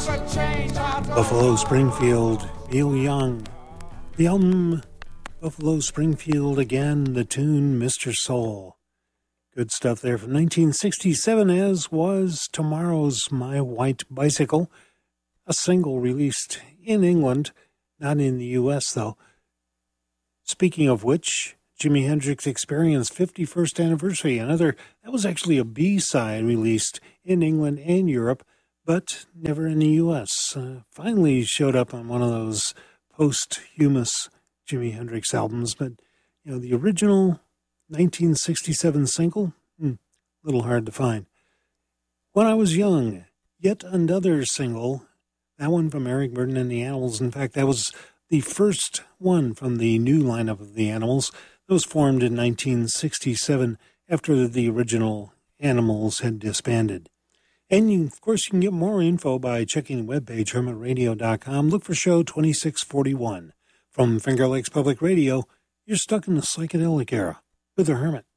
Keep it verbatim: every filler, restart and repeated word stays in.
Buffalo Springfield, Neil Young. The album Buffalo Springfield again, the tune Mister Soul. Good stuff there from nineteen sixty-seven, as was Tomorrow's My White Bicycle, a single released in England, not in the U S though. Speaking of which, Jimi Hendrix Experience fifty-first anniversary, another, that was actually a B-side released in England and Europe, but never in the U S. Uh, finally showed up on one of those posthumous Jimi Hendrix albums, but, you know, the original nineteen sixty-seven single, a hmm, little hard to find. When I Was Young, yet another single, that one from Eric Burdon and the Animals. In fact, that was the first one from the new lineup of the Animals. That was formed in nineteen sixty-seven after the original Animals had disbanded. And, you, of course, you can get more info by checking the webpage, hermit radio dot com. Look for show twenty-six forty-one. From Finger Lakes Public Radio, you're stuck in the psychedelic era with the Hermit.